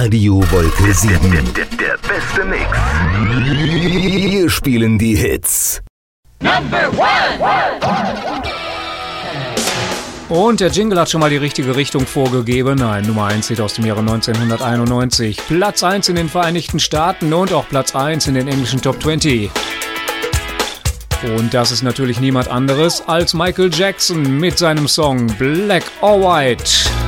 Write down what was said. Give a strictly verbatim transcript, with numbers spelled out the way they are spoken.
Radio Wolke sieben. Der, der, der beste Mix. Wir spielen die Hits. Number one. Und der Jingle hat schon mal die richtige Richtung vorgegeben. Ein Nummer eins Hit aus dem Jahre neunzehnhunderteinundneunzig. Platz eins in den Vereinigten Staaten und auch Platz eins in den englischen Top zwanzig. Und das ist natürlich niemand anderes als Michael Jackson mit seinem Song Black or White.